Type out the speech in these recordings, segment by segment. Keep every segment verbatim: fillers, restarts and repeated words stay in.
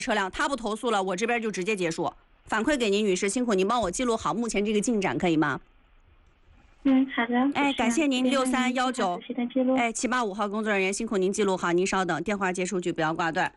车辆，他不投诉了，我这边就直接结束。反馈给您，女士，辛苦您帮我记录好目前这个进展，可以吗？ 嗯，好的。 哎，感谢您六三幺九，哎，七八五号工作人员，辛苦您记录好，您稍等，电话接数据不要挂断。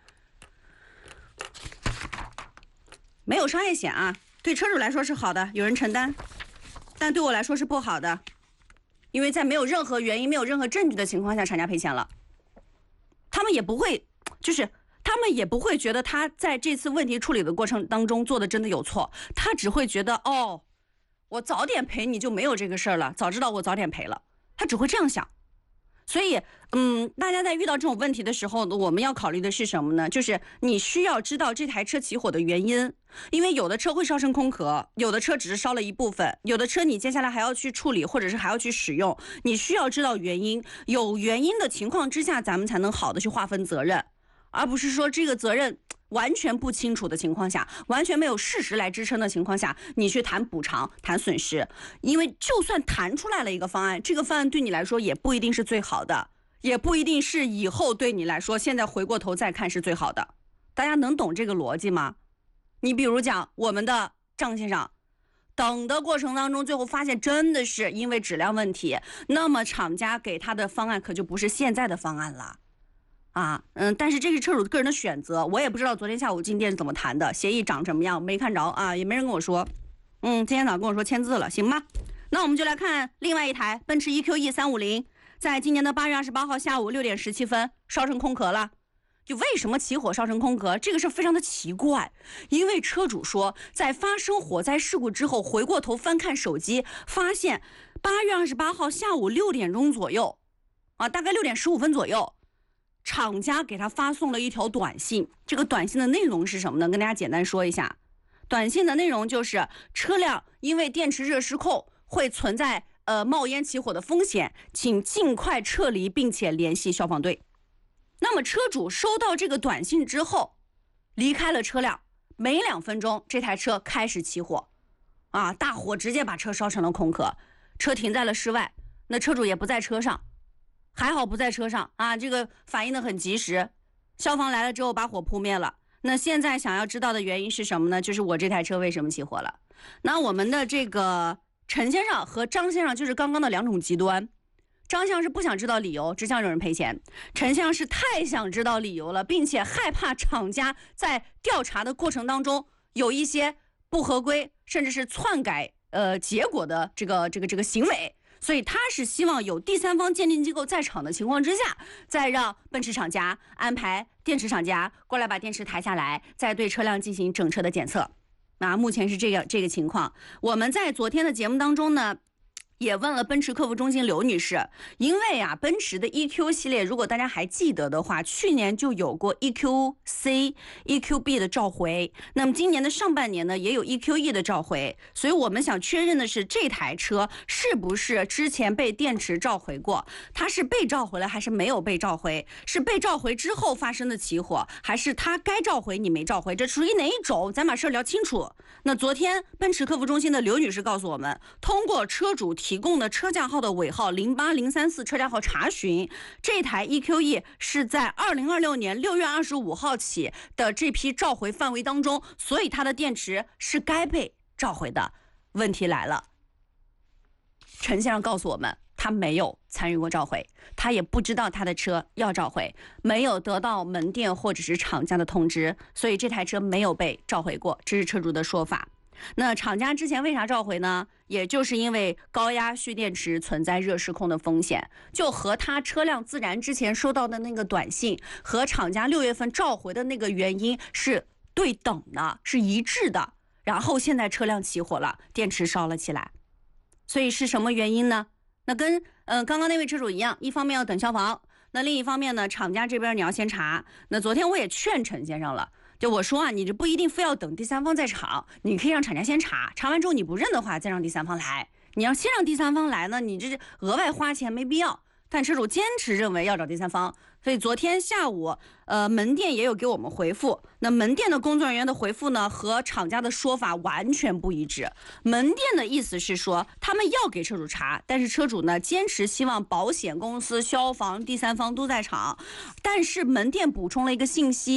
没有商业险啊，对车主来说是好的，有人承担，但对我来说是不好的，因为在没有任何原因、没有任何证据的情况下，厂家赔钱了，他们也不会，就是他们也不会觉得他在这次问题处理的过程当中做的真的有错，他只会觉得哦，我早点赔你就没有这个事儿了，早知道我早点赔了，他只会这样想。所以，嗯，大家在遇到这种问题的时候，我们要考虑的是什么呢？就是你需要知道这台车起火的原因，因为有的车会烧成空壳，有的车只是烧了一部分，有的车你接下来还要去处理，或者是还要去使用，你需要知道原因。有原因的情况之下，咱们才能好的去划分责任，而不是说这个责任完全不清楚的情况下，完全没有事实来支撑的情况下，你去谈补偿、谈损失，因为就算谈出来了一个方案，这个方案对你来说也不一定是最好的，也不一定是以后对你来说现在回过头再看是最好的。大家能懂这个逻辑吗？你比如讲我们的张先生，等的过程当中，最后发现真的是因为质量问题，那么厂家给他的方案可就不是现在的方案了。啊，嗯，但是这是车主个人的选择，我也不知道昨天下午进店是怎么谈的，协议长什么样没看着啊，也没人跟我说。嗯，今天早上跟我说签字了，行吗？那我们就来看另外一台奔驰 E Q E 三五零，在今年的八月二十八号下午六点十七分烧成空壳了。就为什么起火烧成空壳，这个事非常的奇怪，因为车主说在发生火灾事故之后，回过头翻看手机，发现八月二十八号下午六点钟左右，啊，大概六点十五分左右。厂家给他发送了一条短信，这个短信的内容是什么呢？跟大家简单说一下。短信的内容就是车辆因为电池热失控会存在呃冒烟起火的风险，请尽快撤离并且联系消防队。那么车主收到这个短信之后离开了车辆，没两分钟这台车开始起火，啊，大火直接把车烧成了空壳，车停在了室外，那车主也不在车上。还好不在车上啊，这个反应的很及时，消防来了之后把火扑灭了。那现在想要知道的原因是什么呢？就是我这台车为什么起火了。那我们的这个陈先生和张先生就是刚刚的两种极端，张先生是不想知道理由，只想有人赔钱，陈先生是太想知道理由了，并且害怕厂家在调查的过程当中有一些不合规甚至是篡改呃结果的这个这个这个行为，所以他是希望有第三方鉴定机构在场的情况之下，再让奔驰厂家安排电池厂家过来把电池抬下来，再对车辆进行整车的检测。那目前是这个这个情况。我们在昨天的节目当中呢，也问了奔驰客服中心刘女士，因为啊，奔驰的 E Q 系列，如果大家还记得的话，去年就有过 E Q C、E Q B 的召回，那么今年的上半年呢，也有 E Q E 的召回，所以我们想确认的是，这台车是不是之前被电池召回过？它是被召回了还是没有被召回？是被召回之后发生的起火，还是它该召回你没召回？这属于哪一种？咱把事儿聊清楚。那昨天奔驰客服中心的刘女士告诉我们，通过车主提供的车架号的尾号零八零三四车架号查询，这台 E Q E 是在二零二六年六月二十五号起的这批召回范围当中，所以它的电池是该被召回的。问题来了，陈先生告诉我们，他没有参与过召回，他也不知道他的车要召回，没有得到门店或者是厂家的通知，所以这台车没有被召回过，这是车主的说法。那厂家之前为啥召回呢？也就是因为高压蓄电池存在热失控的风险，就和他车辆自燃之前收到的那个短信和厂家六月份召回的那个原因是对等的，是一致的。然后现在车辆起火了，电池烧了起来，所以是什么原因呢？那跟嗯、呃、刚刚那位车主一样，一方面要等消防，那另一方面呢，厂家这边你要先查。那昨天我也劝陈先生了，就我说啊，你这不一定非要等第三方在场，你可以让厂家先查，查完之后你不认的话，再让第三方来。你要先让第三方来呢，你这是额外花钱没必要。但车主坚持认为要找第三方，所以昨天下午，呃，门店也有给我们回复。那门店的工作人员的回复呢，和厂家的说法完全不一致。门店的意思是说，他们要给车主查，但是车主呢坚持希望保险公司、消防、第三方都在场。但是门店补充了一个信息，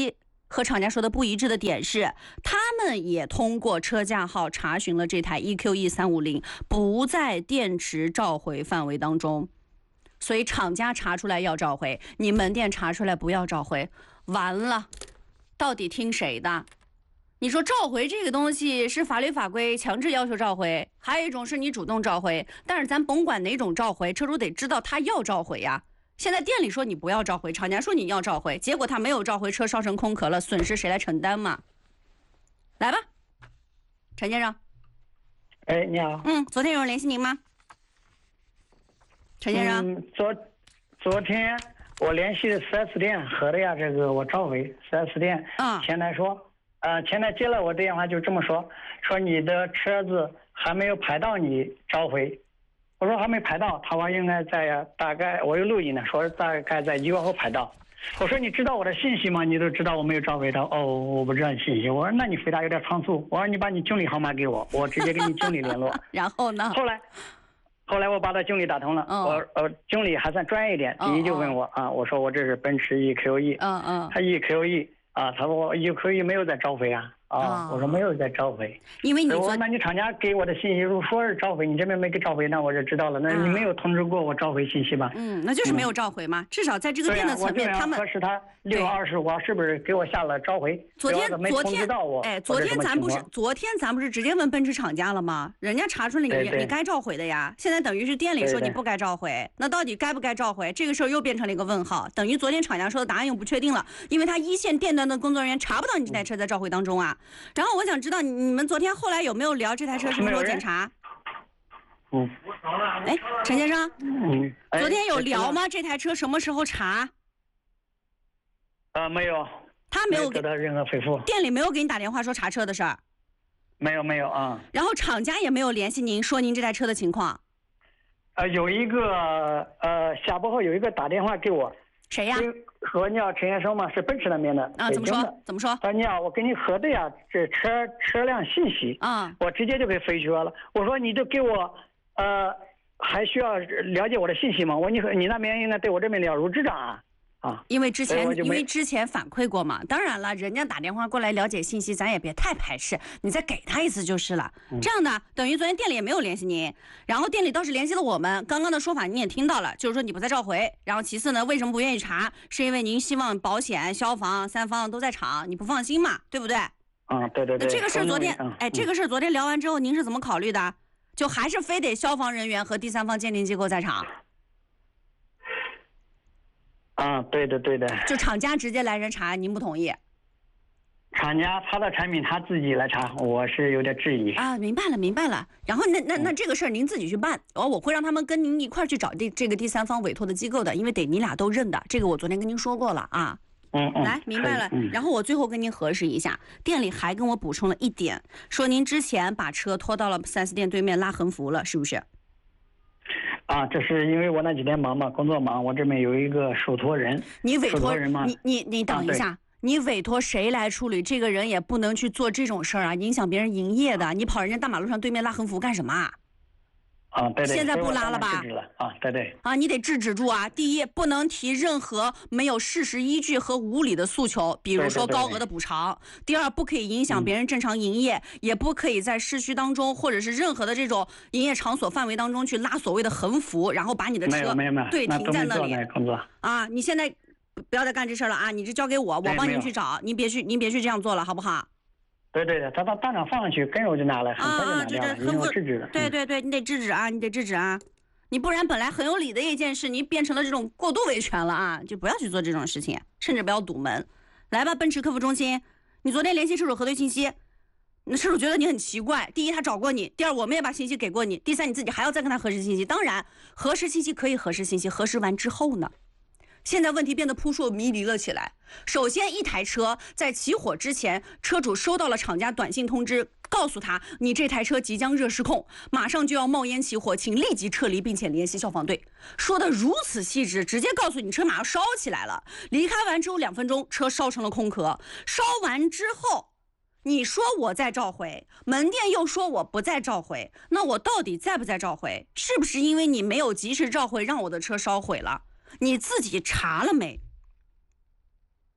和厂家说的不一致的点是，他们也通过车架号查询了这台 E Q E 三五零不在电池召回范围当中，所以厂家查出来要召回，你门店查出来不要召回，完了，到底听谁的？你说召回这个东西是法律法规强制要求召回，还有一种是你主动召回，但是咱甭管哪种召回，车主得知道他要召回呀。现在店里说你不要召回，厂家说你要召回，结果他没有召回，车烧成空壳了，损失谁来承担嘛？来吧，陈先生。 哎，你好。 嗯，昨天有人联系您吗？陈先生。 嗯，昨昨天我联系四 S 店核的呀，这个我召回四 S 店。 啊。 前台说，呃，前台接了我电话就这么说，说你的车子还没有排到你召回。我说还没排到，他说应该在大概，我有录音呢，说大概在一个月后排到。我说你知道我的信息吗？你都知道我没有召回他。哦，我不知道你信息。我说那你回答有点仓促。我说你把你经理号码给我，我直接跟你经理联络。 然后呢？ 后来，后来我把他经理打通了。哦、我呃经理还算专业一点，第一就问我、哦、啊，我说我这是奔驰 E Q E。 嗯嗯。 他 E Q E 啊，他说我 E Q E 没有在召回啊。啊、哦，我说没有在召回， 因为你我说那你厂家给我的信息如说是召回，你这边没给召回，那我就知道了。那你没有通知过我召回信息吧？ 嗯，那就是没有召回嘛。嗯、至少在这个店的层面， 啊、 他们核实他六月二十五号是不是给我下了召回？ 昨天昨天我哎，昨天咱不是昨天咱不是直接问奔驰厂家了吗？人家查出来你对对你该召回的呀。现在等于是店里说你不该召回，对对那到底该不该召回？这个事儿又变成了一个问号，等于昨天厂家说的答案又不确定了，因为他一线店端的工作人员查不到你这台车在召回当中啊。然后我想知道你们昨天后来有没有聊这台车什么时候检查？ 嗯， 哎，陈先生， 嗯， 哎、昨天有聊吗？这台车什么时候查？ 呃，没有。 他没有得到任何回复。 店里没有给你打电话说查车的事儿。 没有没有啊。 然后厂家也没有联系您说您这台车的情况。 呃，有一个呃下播后有一个打电话给我。 谁呀？ 说你好，陈先生吗？是奔驰那边的。 啊，怎么说？怎么说？ 他说你好，我给你核对呀，这车车辆信息。 啊。 我直接就给飞车了。我说你就给我，呃，还需要了解我的信息吗？我你你那边应该对我这边了如指掌啊。啊。 因为之前因为之前反馈过嘛，当然了，人家打电话过来了解信息，咱也别太排斥，你再给他一次就是了。嗯、这样的等于昨天店里也没有联系您，然后店里倒是联系了我们。刚刚的说法你也听到了，就是说你不再召回。然后其次呢，为什么不愿意查？是因为您希望保险、消防三方都在场，你不放心嘛，对不对？ 啊，对对对。 那这个事昨天， 嗯、 哎，这个事昨天聊完之后，您是怎么考虑的？就还是非得消防人员和第三方鉴定机构在场？ 啊，对的对的， 就厂家直接来人查，您不同意？ 厂家他的产品他自己来查，我是有点质疑啊。明白了明白了，然后那那那这个事儿您自己去办，哦，我会让他们跟您一块儿去找这这个第三方委托的机构的，因为得你俩都认的，这个我昨天跟您说过了啊。 嗯嗯。 来，明白了。 嗯、 然后我最后跟您核实一下，店里还跟我补充了一点，说您之前把车拖到了 四 S 店对面拉横幅了，是不是？ 啊，这是因为我那几天忙嘛，工作忙，我这边有一个受托人。 你委托人吗？ 你你你等一下，啊、你委托谁来处理？这个人也不能去做这种事儿啊，影响别人营业的。你跑人家大马路上对面拉横幅干什么啊？ 啊，对对。 现在不拉了吧？ 制止了啊，对对。 啊，你得制止住啊！第一，不能提任何没有事实依据和无理的诉求，比如说高额的补偿。对对对对。第二，不可以影响别人正常营业，嗯、也不可以在市区当中或者是任何的这种营业场所范围当中去拉所谓的横幅，然后把你的车对停在那里。啊，你现在不要再干这事了啊！你这交给我，我帮您去找，您别去，您别去这样做了，好不好？ 对对的，他到当场放上去，跟着我就拿了，很快就拿掉了，因为我制止了。 对对对，你得制止啊，你得制止啊，你不然本来很有理的一件事，你变成了这种过度维权了啊，就不要去做这种事情，甚至不要堵门。来吧，奔驰客服中心，你昨天联系车主核对信息，那车主觉得你很奇怪，第一他找过你，第二我们也把信息给过你，第三你自己还要再跟他核实信息。当然，核实信息可以核实信息，核实完之后呢？现在问题变得扑朔迷离了起来。首先，一台车在起火之前，车主收到了厂家短信通知，告诉他你这台车即将热失控，马上就要冒烟起火，请立即撤离，并且联系消防队。说的如此细致，直接告诉你车马上烧起来了。离开完之后两分钟，车烧成了空壳。烧完之后，你说我再召回，门店又说我不再召回，那我到底再不再召回？是不是因为你没有及时召回，让我的车烧毁了？你自己查了没？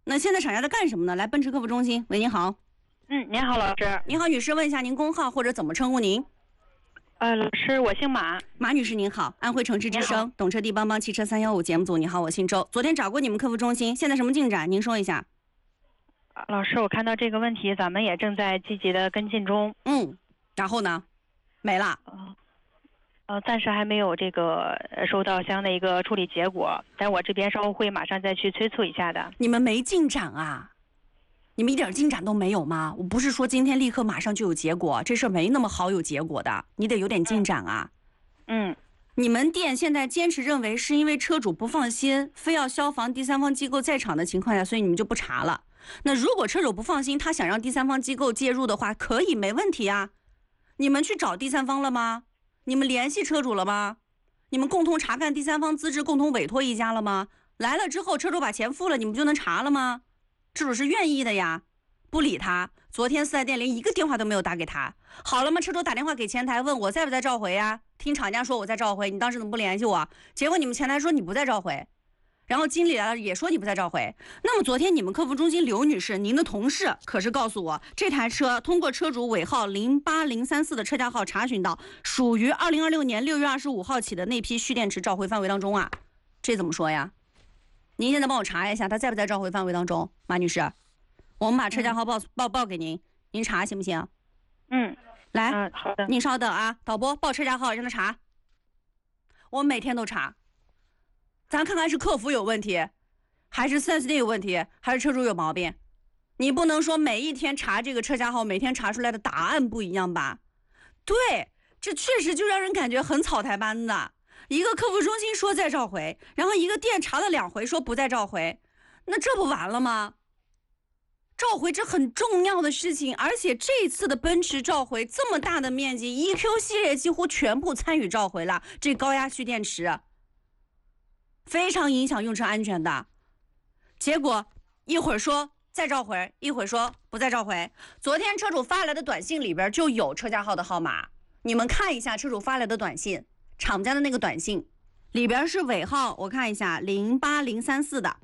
那现在厂家在干什么呢？来，奔驰客服中心，喂，您好。 嗯，您好，老师。 您好，女士，问一下您工号或者怎么称呼您？ 呃，老师，我姓马。 马女士您好，安徽城市之声懂车帝帮帮汽车三幺五节目组，你好，我姓周。昨天找过你们客服中心，现在什么进展？您说一下。 老师，我看到这个问题，咱们也正在积极的跟进中。 嗯，然后呢？没了。 呃，呃，暂时还没有这个收到相应的一个处理结果，但我这边稍后会马上再去催促一下的。 你们没进展啊？你们一点进展都没有吗？我不是说今天立刻马上就有结果，这事儿没那么好有结果的，你得有点进展啊。 嗯。 你们店现在坚持认为是因为车主不放心，非要消防第三方机构在场的情况下，所以你们就不查了。那如果车主不放心，他想让第三方机构介入的话，可以，没问题啊。你们去找第三方了吗？你们联系车主了吗？你们共同查看第三方资质，共同委托一家了吗？来了之后，车主把钱付了，你们就能查了吗？车主是愿意的呀。不理他，昨天四 S 店连一个电话都没有打给他。好了吗？车主打电话给前台问我在不在召回呀？听厂家说我在召回，你当时怎么不联系我？结果你们前台说你不在召回，然后经理来了也说你不在召回。那么昨天你们客服中心刘女士，您的同事可是告诉我，这台车通过车主尾号零八零三四的车架号查询到，属于二零二六年六月二十五号起的那批蓄电池召回范围当中啊。这怎么说呀？您现在帮我查一下，他在不在召回范围当中，马女士？我们把车架号报、嗯、报报给您，您查行不行？ 嗯， 来， 嗯，好的。 您稍等啊，导播报车架号让他查。我们每天都查，咱看看是客服有问题，还是 四 S 店有问题，还是车主有毛病？你不能说每一天查这个车架号，每天查出来的答案不一样吧？对，这确实就让人感觉很草台班子。一个客服中心说在召回，然后一个店查了两回说不在召回，那这不完了吗？召回这很重要的事情，而且这次的奔驰召回这么大的面积 ，E Q 系列几乎全部参与召回了。这高压蓄电池非常影响用车安全的。结果一会儿说再召回，一会儿说不再召回。昨天车主发来的短信里边就有车架号的号码，你们看一下车主发来的短信，厂家的那个短信里边是尾号，我看一下零八零三四的，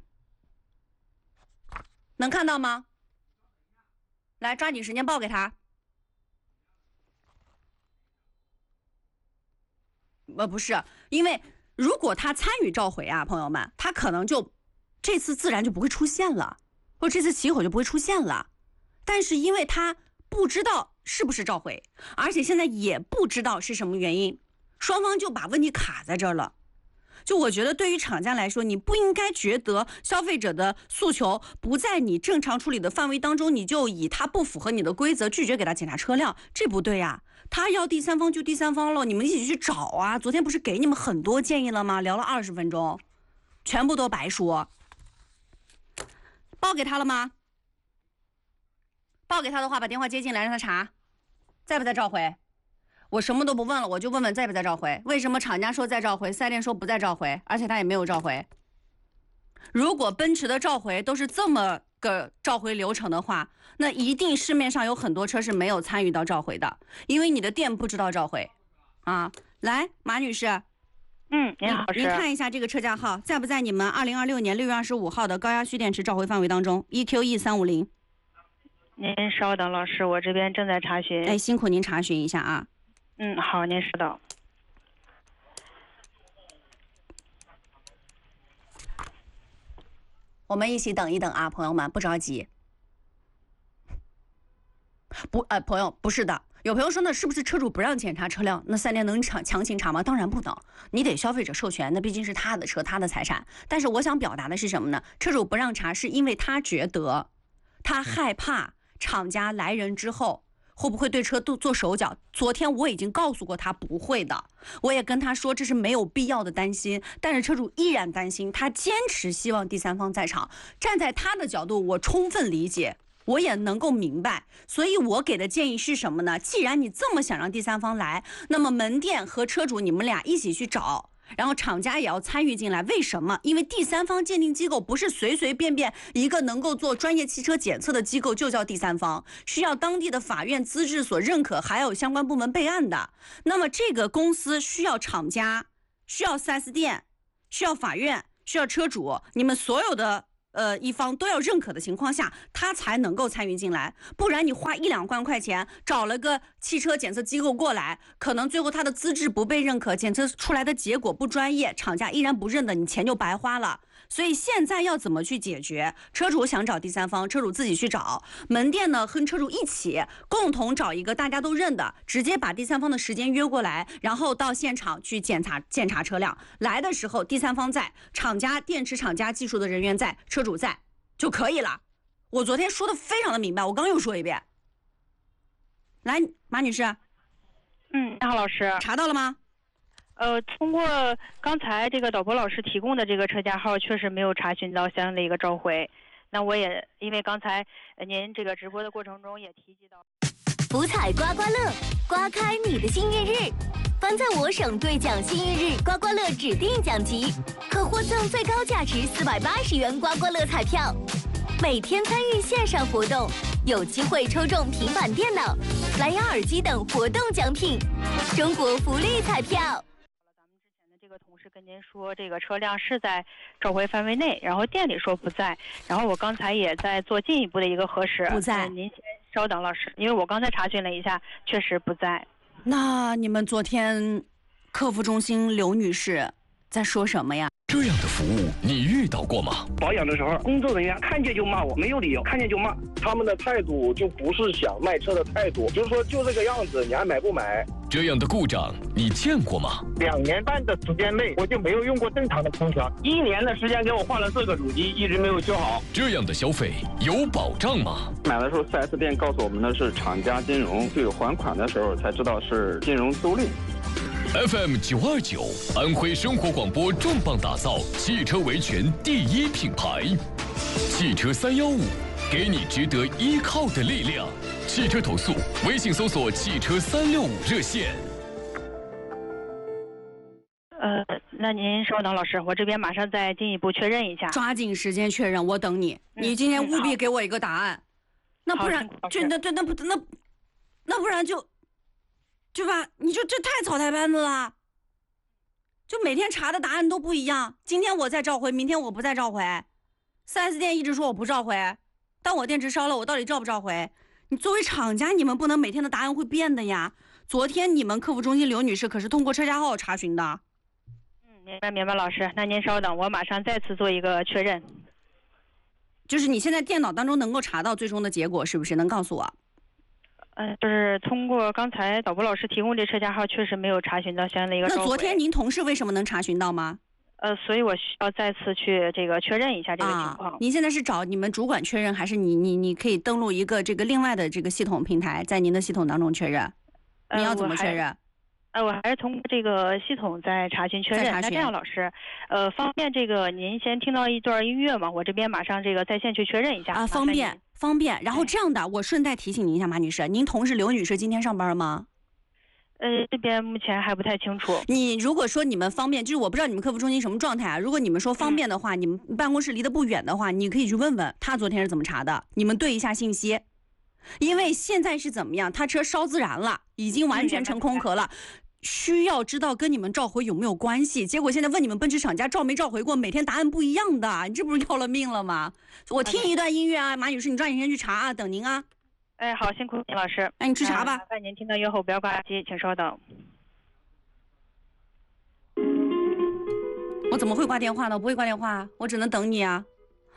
能看到吗？来，抓紧时间报给他。呃，不是，因为如果他参与召回啊，朋友们，他可能就这次自然就不会出现了，或者这次起火就不会出现了。但是因为他不知道是不是召回，而且现在也不知道是什么原因，双方就把问题卡在这儿了。就我觉得对于厂家来说，你不应该觉得消费者的诉求不在你正常处理的范围当中，你就以他不符合你的规则拒绝给他检查车辆，这不对呀。他要第三方就第三方了，你们一起去找啊。昨天不是给你们很多建议了吗？聊了二十分钟，全部都白说。报给他了吗？报给他的话，把电话接进来让他查，在不在召回？我什么都不问了，我就问问在不在召回。为什么厂家说在召回，四 S 店说不在召回，而且他也没有召回？如果奔驰的召回都是这么个召回流程的话，那一定市面上有很多车是没有参与到召回的，因为你的店不知道召回啊。来，马女士， 嗯，您好， 您看一下这个车架号在不在你们二零二六年六月二十五号的高压蓄电池召回范围当中 ？E Q E 三五零。 您稍等，老师，我这边正在查询。 哎，辛苦您查询一下啊。 嗯，好，您稍等。 我们一起等一等啊，朋友们，不着急。不，呃，朋友，不是的。有朋友说，那是不是车主不让检查车辆，那四 S 店能强强行查吗？当然不能，你得消费者授权，那毕竟是他的车，他的财产。但是我想表达的是什么呢？车主不让查，是因为他觉得，他害怕厂家来人之后会不会对车都做手脚？昨天我已经告诉过他不会的，我也跟他说这是没有必要的担心，但是车主依然担心，他坚持希望第三方在场。站在他的角度，我充分理解，我也能够明白，所以我给的建议是什么呢？既然你这么想让第三方来，那么门店和车主你们俩一起去找。然后厂家也要参与进来，为什么？因为第三方鉴定机构不是随随便便一个能够做专业汽车检测的机构就叫第三方，需要当地的法院资质所认可，还有相关部门备案的。那么这个公司需要厂家，需要 四 S 店，需要法院，需要车主，你们所有的呃一方都要认可的情况下，他才能够参与进来。不然你花一两万块钱找了个汽车检测机构过来，可能最后他的资质不被认可，检测出来的结果不专业，厂家依然不认的，你钱就白花了。所以现在要怎么去解决？车主想找第三方，车主自己去找，门店呢和车主一起共同找一个大家都认的，直接把第三方的时间约过来，然后到现场去检查检查车辆。来的时候第三方在，厂家电池厂家技术的人员在，车主在就可以了。我昨天说的非常的明白，我刚又说一遍。来，马女士。 嗯，你好，老师。 查到了吗？ 呃，通过刚才这个导播老师提供的这个车架号，确实没有查询到相应的一个召回。那我也因为刚才您这个直播的过程中也提及到， 福彩刮刮乐，刮开你的幸运日。凡在我省兑奖幸运日刮刮乐指定奖级，可获赠最高价值四百八十元刮刮乐彩票。每天参与线上活动，有机会抽中平板电脑、蓝牙耳机等活动奖品。中国福利彩票。 这个同事跟您说，这个车辆是在召回范围内，然后店里说不在，然后我刚才也在做进一步的一个核实， 不在。 您先稍等，老师，因为我刚才查询了一下，确实不在。 那你们昨天客服中心刘女士在说什么呀？ 这样的服务你遇到过吗？ 保养的时候，工作人员看见就骂我，没有理由，看见就骂。 他们的态度就不是想卖车的态度，就是说就这个样子，你爱买不买。 这样的故障你见过吗？ 两年半的时间内，我就没有用过正常的空调。 一年的时间给我换了四个主机，一直没有修好。 这样的消费有保障吗？ 买的时候 四 S 店告诉我们的是厂家金融，去还款的时候才知道是金融租赁。 F M 九二九，安徽生活广播重磅打造汽车维权第一品牌，汽车三幺五，给你值得依靠的力量。汽车投诉，微信搜索汽车三六五热线。 呃，那您稍等，老师，我这边马上再进一步确认一下。 抓紧时间确认，我等你。嗯、你今天务必给我一个答案，嗯、那不然就那那那不那那不然就。对吧？你就这太草台班子了，就每天查的答案都不一样。今天我再召回，明天我不再召回。四 S 店一直说我不召回，但我电池烧了，我到底召不召回？你作为厂家，你们不能每天的答案会变的呀。昨天你们客服中心刘女士可是通过车架号查询的。 嗯，明白明白，老师，那您稍等，我马上再次做一个确认。 就是你现在电脑当中能够查到最终的结果，是不是？能告诉我？ 呃，就是通过刚才导播老师提供这车架号，确实没有查询到相应的一个召回。 那昨天您同事为什么能查询到吗？ 呃，所以我需要再次去这个确认一下这个情况。 啊、您现在是找你们主管确认，还是你你你可以登录一个这个另外的这个系统平台，在您的系统当中确认？你要怎么确认？ 呃，我还是通过这个系统在查询确认。那这样，老师，呃，方便这个您先听到一段音乐吗？我这边马上这个在线去确认一下。 啊，方便。方便，然后这样的，我顺带提醒您一下，马女士，您同事刘女士今天上班吗？ 呃，这边目前还不太清楚。 你如果说你们方便，就是我不知道你们客服中心什么状态啊。如果你们说方便的话，嗯、你们办公室离得不远的话，你可以去问问他昨天是怎么查的，你们对一下信息。因为现在是怎么样，他车烧自燃了，已经完全成空壳了。嗯需要知道跟你们召回有没有关系，结果现在问你们奔驰厂家召没召回过，每天答案不一样的，你这不是要了命了吗？我听一段音乐啊，马女士，你抓紧时间去查啊，等您啊。 哎，好，辛苦您老师。 哎，你去查吧。 麻烦您听到音乐后不要挂机，请稍等。 我怎么会挂电话呢？我不会挂电话，我只能等你啊。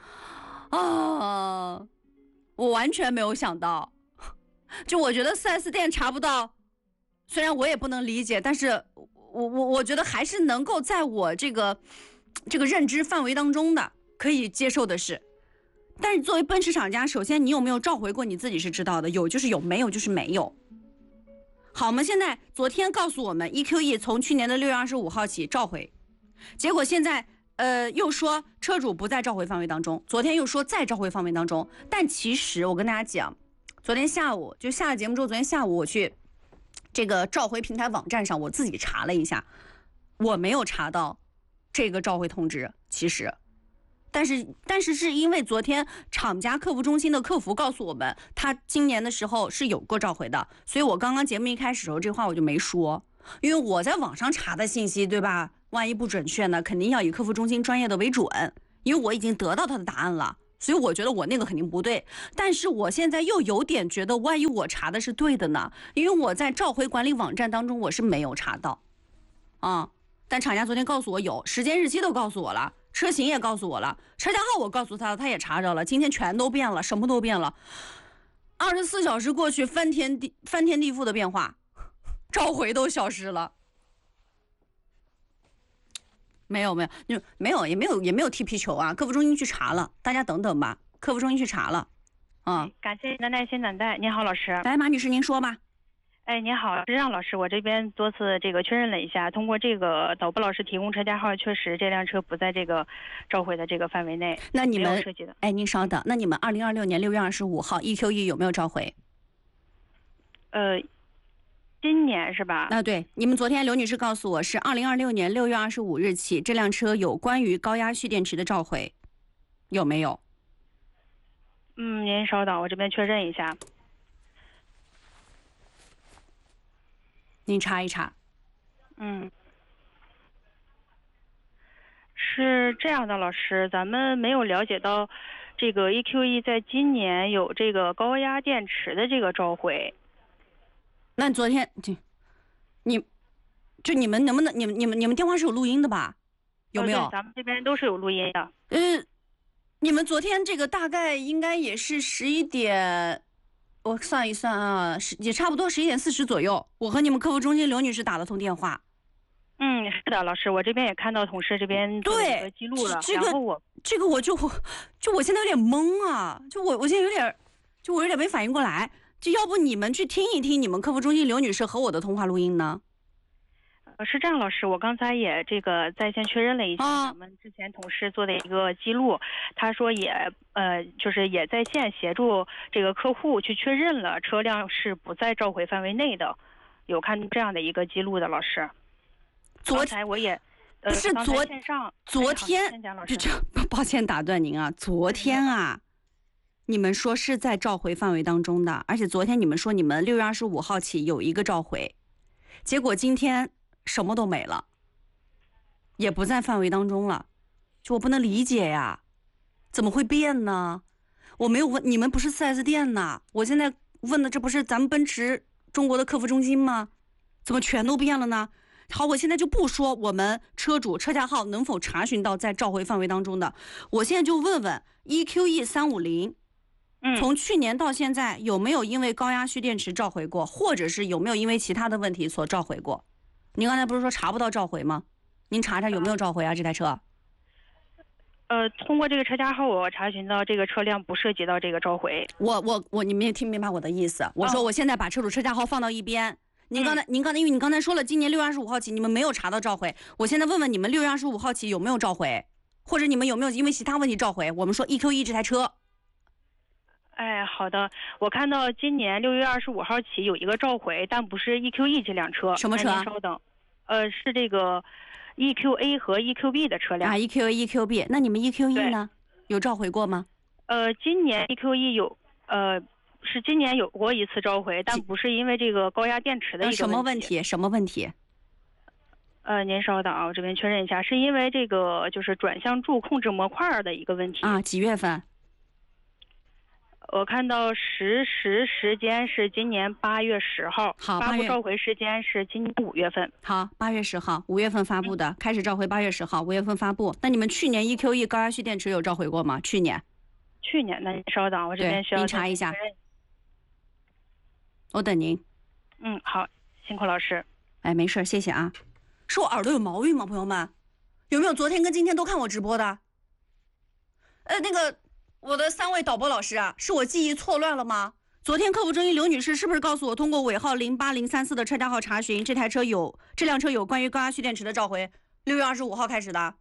啊，我完全没有想到，就我觉得 四 S 店查不到。虽然我也不能理解，但是我我我觉得还是能够在我这个这个认知范围当中的可以接受的事。但是作为奔驰厂家，首先你有没有召回过，你自己是知道的，有就是有，没有就是没有。好，我们现在昨天告诉我们 E Q E 从去年的六月二十五号起召回，结果现在呃又说车主不在召回范围当中，昨天又说在召回范围当中，但其实我跟大家讲，昨天下午就下了节目之后，昨天下午我去。这个召回平台网站上，我自己查了一下，我没有查到这个召回通知。其实，但是但是是因为昨天厂家客服中心的客服告诉我们，他今年的时候是有过召回的，所以我刚刚节目一开始的时候，这话我就没说，因为我在网上查的信息，对吧？万一不准确呢，肯定要以客服中心专业的为准。 因为我已经得到他的答案了，所以我觉得我那个肯定不对。但是我现在又有点觉得，万一我查的是对的呢？因为我在召回管理网站当中我是没有查到，啊，但厂家昨天告诉我有，时间日期都告诉我了，车型也告诉我了，车架号我告诉他，他也查着了，今天全都变了，什么都变了。二十四小时过去，翻天地翻天地覆的变化，召回都消失了。没有没有，就没有也没有也没有踢皮球啊！客服中心去查了，大家等等吧。客服中心去查了，啊、嗯， 感谢您的耐心等待。您好，老师。 来，马女士您说吧。 哎，您好，是这样，老师，我这边多次这个确认了一下，通过这个导播老师提供车架号，确实这辆车不在这个召回的这个范围内。 那你们涉及的， 哎，您稍等，那你们二零二六年六月二十五号 E Q E 有没有召回？ 呃。今年是吧？ 啊，对，你们昨天刘女士告诉我是二零二六年六月二十五日起，这辆车有关于高压蓄电池的召回，有没有？ 嗯，您稍等，我这边确认一下。 您查一查。 嗯，是这样的，老师，咱们没有了解到这个 E Q E 在今年有这个高压电池的这个召回。 那昨天就你就你们能不能你们你们你们电话是有录音的吧？有没有？ 哦、咱们这边都是有录音的。 呃，你们昨天这个大概应该也是十一点，我算一算啊，也差不多十一点四十左右。我和你们客服中心刘女士打了通电话。 嗯，是的，老师，我这边也看到同事这边做了一个记录了。 这个然后我这个我就就我现在有点懵啊，就我我现在有点就我有点没反应过来。就要不你们去听一听你们客服中心刘女士和我的通话录音呢？ 呃，是这样，老师，我刚才也这个在线确认了一下咱们之前同事做的一个记录，啊、他说也呃就是也在线协助这个客户去确认了车辆是不在召回范围内的，有看这样的一个记录的，老师。 昨天我也呃是昨线上昨天就这抱歉打断您啊，昨天啊。你们说是在召回范围当中的，而且昨天你们说你们六月二十五号起有一个召回，结果今天什么都没了，也不在范围当中了，就我不能理解呀，怎么会变呢？我没有问你们，不是 四 S 店呐，我现在问的这不是咱们奔驰中国的客服中心吗？怎么全都变了呢？好，我现在就不说我们车主车架号能否查询到在召回范围当中的，我现在就问问 E Q E 三五零。从去年到现在，有没有因为高压蓄电池召回过，或者是有没有因为其他的问题所召回过？您刚才不是说查不到召回吗？您查查有没有召回啊？这台车？ 呃，通过这个车架号，我查询到这个车辆不涉及到这个召回。 我我我，你们也听明白我的意思？我说我现在把车主车架号放到一边。您刚才、嗯、您刚才因为你刚才说了，今年六月二十五号起你们没有查到召回，我现在问问你们六月二十五号起有没有召回，或者你们有没有因为其他问题召回？我们说 E Q E 这台车。 哎，好的，我看到今年六月二十五号起有一个召回，但不是 E Q E 这辆车。 什么车？ 您稍等，呃，是这个 E Q A 和 E Q B 的车辆。 啊 ，E Q A、E Q B， 那你们 E Q E 呢？有召回过吗？ 呃，今年 E Q E 有，呃，是今年有过一次召回，但不是因为这个高压电池的一个问题。 什么问题？什么问题？ 呃，您稍等啊，我这边确认一下，是因为这个就是转向柱控制模块的一个问题。 啊，几月份？ 我看到实时时间是今年八月十号， 好， 发布召回时间是今年五月份。 好，八月十号，五月份发布的，嗯、开始召回。八月十号，五月份发布。那你们去年 E Q E 高压蓄电池有召回过吗？去年？ 去年，那您稍等，我这边需要您查一下。我等您。 嗯，好，辛苦老师。 哎，没事，谢谢啊。是我耳朵有毛病吗，朋友们？有没有昨天跟今天都看我直播的？呃，那个。我的三位导播老师啊，是我记忆错乱了吗？昨天客服中心刘女士是不是告诉我，通过尾号零八零三四的车架号查询，这台车有这辆车有关于高压蓄电池的召回，六月二十五号开始的？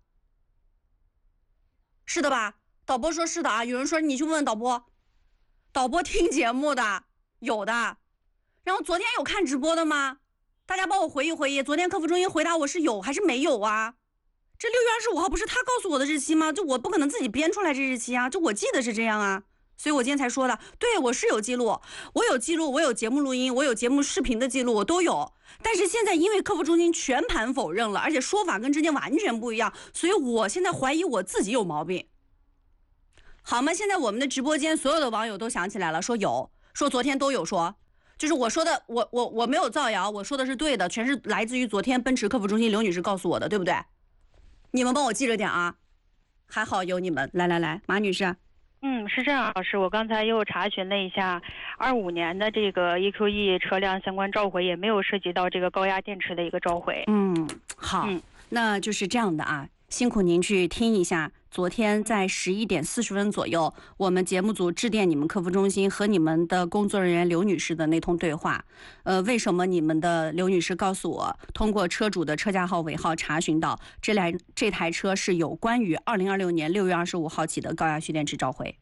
是的吧？导播说是的啊，有人说你去问问导播，导播听节目的有的。然后昨天有看直播的吗？大家帮我回忆回忆，昨天客服中心回答我是有还是没有啊？这六月二十五号不是他告诉我的日期吗？就我不可能自己编出来这日期啊，就我记得是这样啊。 所以我今天才说的，对，我是有记录，我有记录，我有节目录音，我有节目视频的记录，我都有。但是现在因为客服中心全盘否认了，而且说法跟之前完全不一样，所以我现在怀疑我自己有毛病。好吗？现在我们的直播间所有的网友都想起来了，说有，说昨天都有说，就是我说的，我我我没有造谣，我说的是对的，全是来自于昨天奔驰客服中心刘女士告诉我的，对不对？你们帮我记着点啊，还好有你们。来来来，马女士。 嗯，是这样，老师，我刚才又查询了一下，二五年的这个 E Q E 车辆相关召回也没有涉及到这个高压电池的一个召回。 嗯，好，嗯，那就是这样的啊，辛苦您去听一下，昨天在十一点四十分左右，我们节目组致电你们客服中心和你们的工作人员刘女士的那通对话。呃，为什么你们的刘女士告诉我，通过车主的车架号尾号查询到这台这台车是有关于二零二六年六月二十五号起的高压蓄电池召回。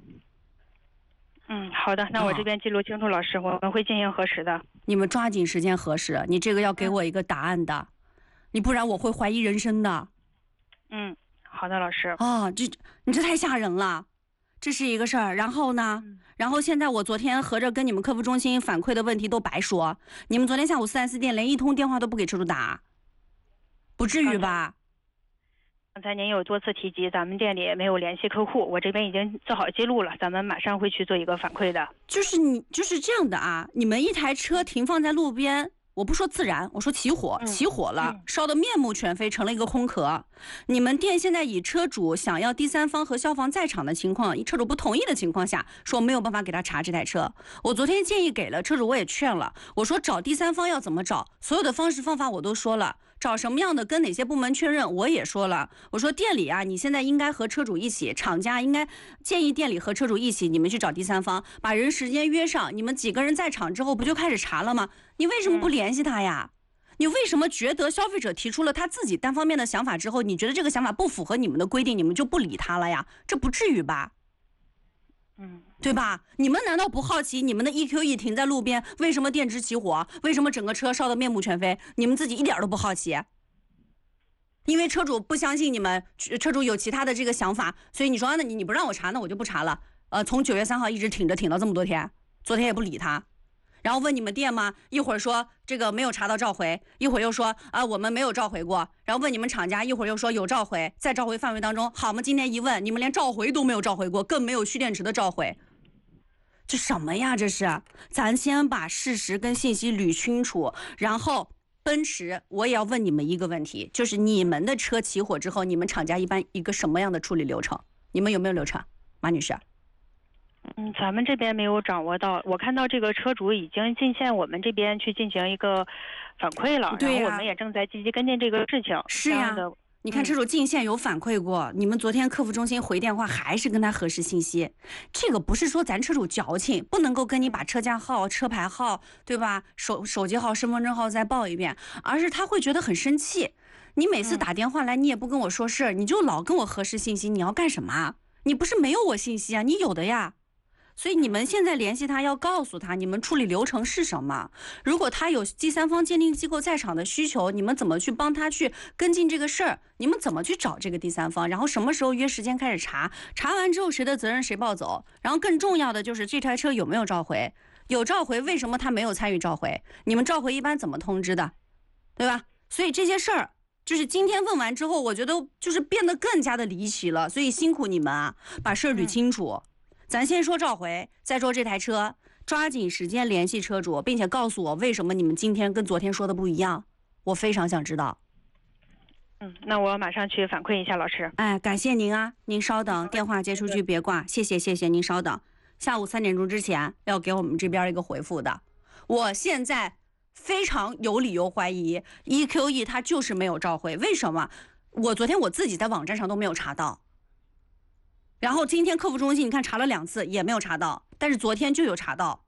嗯，好的，那我这边记录清楚，老师，我们会进行核实的。 你们抓紧时间核实，你这个要给我一个答案的，你不然我会怀疑人生的。 嗯，好的，老师。 啊，这你这太吓人了，这是一个事儿。然后呢，嗯、然后现在我昨天合着跟你们客服中心反馈的问题都白说，你们昨天下午 四 S 店连一通电话都不给车主打，不至于吧？ 刚才您有多次提及咱们店里没有联系客户，我这边已经做好记录了，咱们马上会去做一个反馈的。 就是你就是这样的啊，你们一台车停放在路边，我不说自燃，我说起火， 嗯、 起火了、 嗯， 烧得面目全非，成了一个空壳。你们店现在以车主想要第三方和消防在场的情况，以车主不同意的情况下，说没有办法给他查这台车。我昨天建议给了车主，我也劝了，我说找第三方要怎么找，所有的方式方法我都说了。找什么样的跟哪些部门确认我也说了，我说店里啊，你现在应该和车主一起，厂家应该建议店里和车主一起，你们去找第三方，把人时间约上，你们几个人在场之后不就开始查了吗？你为什么不联系他呀？你为什么觉得消费者提出了他自己单方面的想法之后，你觉得这个想法不符合你们的规定，你们就不理他了呀？这不至于吧？ 嗯， 对吧？你们难道不好奇你们的 E Q E 停在路边，为什么电池起火？为什么整个车烧得面目全非？你们自己一点都不好奇？因为车主不相信你们，车主有其他的这个想法，所以你说那你你不让我查，那我就不查了。呃，从九月三号一直挺着挺到这么多天，昨天也不理他。然后问你们店吗？一会儿说这个没有查到召回，一会儿又说啊我们没有召回过。然后问你们厂家，一会儿又说有召回，在召回范围当中，好吗？今天一问，你们连召回都没有召回过，更没有蓄电池的召回。这什么呀？这是，咱先把事实跟信息捋清楚。然后奔驰，我也要问你们一个问题，就是你们的车起火之后，你们厂家一般一个什么样的处理流程？你们有没有流程，马女士？ 嗯，咱们这边没有掌握到，我看到这个车主已经进线我们这边去进行一个反馈了， 对呀、 然后我们也正在积极跟进这个事情。 是呀、啊，你看车主进线有反馈过、嗯，你们昨天客服中心回电话还是跟他核实信息，这个不是说咱车主矫情，不能够跟你把车架号、车牌号，对吧？手手机号、身份证号再报一遍，而是他会觉得很生气。你每次打电话来，你也不跟我说事儿、嗯，你就老跟我核实信息，你要干什么？你不是没有我信息啊，你有的呀。所以你们现在联系他，要告诉他你们处理流程是什么。如果他有第三方鉴定机构在场的需求，你们怎么去帮他去跟进这个事儿？你们怎么去找这个第三方？然后什么时候约时间开始查？查完之后谁的责任谁抱走？然后更重要的就是这台车有没有召回？有召回，为什么他没有参与召回？你们召回一般怎么通知的？对吧？所以这些事儿就是今天问完之后，我觉得就是变得更加的离奇了。所以辛苦你们啊，把事儿捋清楚。嗯，咱先说召回，再说这台车，抓紧时间联系车主，并且告诉我为什么你们今天跟昨天说的不一样，我非常想知道。 嗯，那我马上去反馈一下老师。 哎，感谢您啊，您稍等，电话接出去别挂，谢谢谢谢，您稍等，下午三点钟之前要给我们这边一个回复的。我现在非常有理由怀疑 E Q E 它就是没有召回，为什么？我昨天我自己在网站上都没有查到。然后今天客服中心你看查了两次也没有查到，但是昨天就有查到。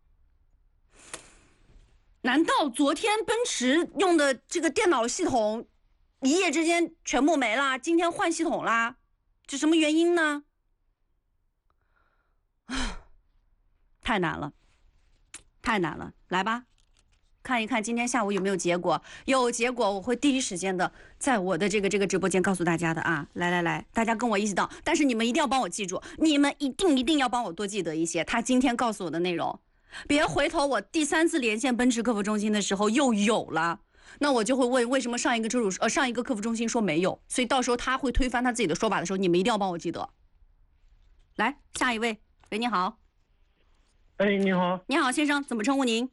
难道昨天奔驰用的这个电脑系统一夜之间全部没了，今天换系统啦？这什么原因呢？太难了，太难了，来吧， 看一看今天下午有没有结果。有结果，我会第一时间的在我的这个这个直播间告诉大家的啊！来来来，大家跟我一起到，但是你们一定要帮我记住，你们一定一定要帮我多记得一些他今天告诉我的内容，别回头我第三次连线奔驰客服中心的时候又有了。那我就会问，为什么上一个车主呃上一个客服中心说没有？所以到时候他会推翻他自己的说法的时候，你们一定要帮我记得。来，下一位，喂，你好。 哎，你好。 你好，先生，怎么称呼您？